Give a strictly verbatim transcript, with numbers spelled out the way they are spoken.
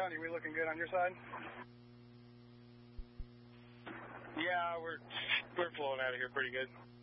Tony, we looking good on your side? Yeah, we're we're flowing out of here pretty good.